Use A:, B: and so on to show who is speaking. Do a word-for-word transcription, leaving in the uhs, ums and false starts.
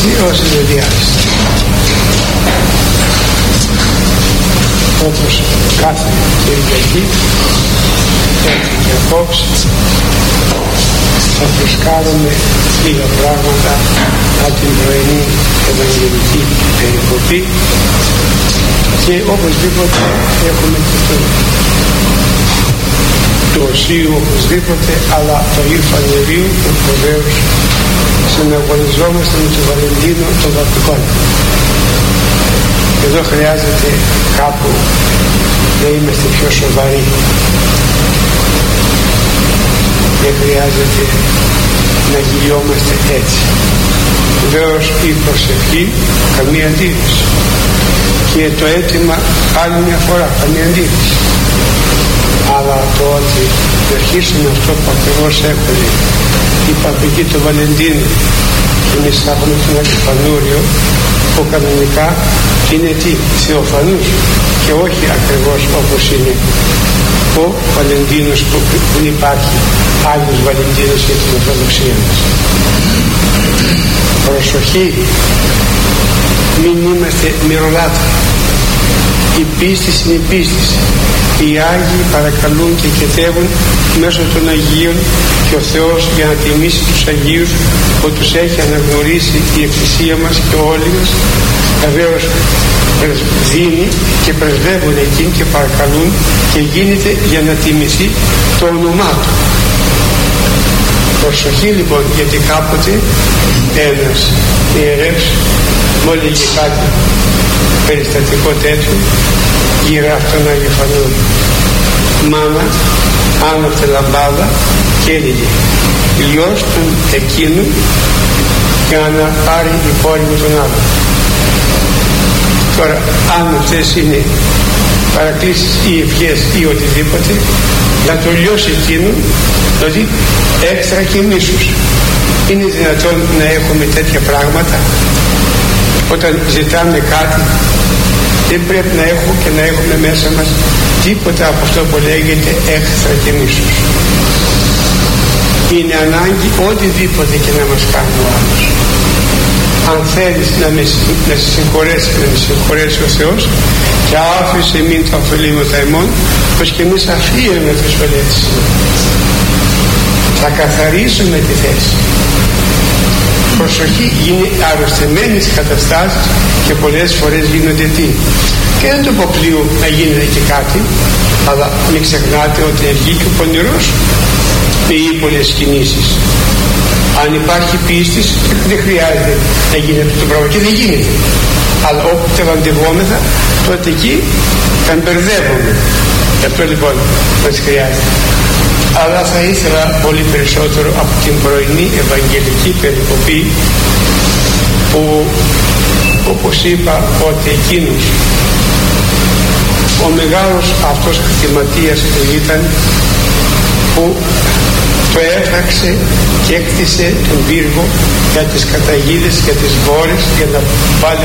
A: διάσταση όσοι δεν διάσταση. Όπως κάθε Κυριακή, έτσι και απόψε θα φρεσκάρουμε λίγα πράγματα από την πρωινή Ευαγγελική περικοπή και οπωσδήποτε έχουμε και το του Οσίου οπωσδήποτε, αλλά το Αγίου Φανερίου που βεβαίως συναγωνιζόμαστε με τον Βαλεντίνο των Βατικών. Εδώ χρειάζεται κάπου να είμαστε πιο σοβαροί. Δεν χρειάζεται να γυλιόμαστε έτσι. Βεβαίως η προσευχή καμία αντίρρηση και το αίτημα άλλη μια φορά καμία αντίρρηση, αλλά το ότι να αρχίσουμε αυτό που ακριβώς έχουν οι παπικοί του Βαλεντίνου και εμείς θα έχουμε τον Αγιοφανούριο που κανονικά είναι τι, θεοφανούς και όχι ακριβώς όπως είναι ο Βαλεντίνος που δεν υπάρχει άλλος Βαλεντίνος για την Ορθοδοξία μας. Προσοχή, μην είμαστε μυρολάτροι. Η πίστη είναι η πίστη. Οι Άγιοι παρακαλούν και κετεύουν μέσω των Αγίων και ο Θεός για να τιμήσει τους Αγίους που τους έχει αναγνωρίσει η Εκκλησία μας και όλοι μας βεβαίως δίνει και πρεσβεύουν εκείνοι και παρακαλούν και γίνεται για να τιμηθεί το όνομά του. Προσοχή λοιπόν, γιατί κάποτε ένας ιερεύς μου έλεγε κάτι περιστατικό τέτοιο γύρω από τον Άγιο Φανούριο. Μάνα άναψε λαμπάδα και έλεγε γιος του εκείνου για να πάρει η κόρη με τον άλλο. Τώρα αν αυτές είναι παρακλήσεις ή ευχές ή οτιδήποτε, να το λιώσει εκείνο, δηλαδή έξτρα και μίσους. Είναι δυνατόν να έχουμε τέτοια πράγματα? Όταν ζητάμε κάτι δεν πρέπει να έχουμε και να έχουμε μέσα μας τίποτα από αυτό που λέγεται έξτρα και μίσους. Είναι ανάγκη οτιδήποτε και να μας κάνει ο άλλος. Αν θέλεις να, με, να σε συγχωρέσει, να με συγχωρέσει ο Θεός και άφησε μην το αφελήματα ημών, πως και εμείς αφήνουμε τις φελέτες. Θα καθαρίσουμε τη θέση. Προσοχή, είναι αρρωστημένες καταστάσεις και πολλές φορές γίνονται τι. Και δεν το αποκλείω να γίνεται και κάτι, αλλά μην ξεχνάτε ότι βγει και ο πονηρός με ύπολες κινήσεις. Αν υπάρχει πίστης δεν χρειάζεται να γίνεται το πράγμα και δεν γίνεται. Αλλά όπου τεβαντευόμεθα, τότε εκεί θα μπερδεύομαι. Γι' αυτό λοιπόν μας χρειάζεται. Αλλά θα ήθελα πολύ περισσότερο από την πρωινή Ευαγγελική περικοπή που όπως είπα ότι εκείνος ο μεγάλος αυτός κτηματίας που ήταν, που το έφραξε και έκτισε τον πύργο για τις καταιγίδες και τις βόρες για να βάλει